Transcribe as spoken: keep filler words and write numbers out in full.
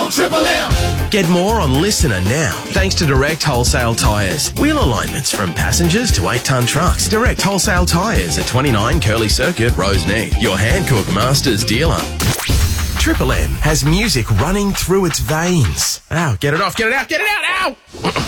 on Triple M. Get more on Listener now, thanks to Direct Wholesale Tyres. Wheel alignments from passengers to eight-tonne trucks. Direct Wholesale Tyres at twenty-nine Curly Circuit, Roseneath. Your Hankook Masters dealer. Triple M has music running through its veins. Ow, get it off, get it out, get it out, ow!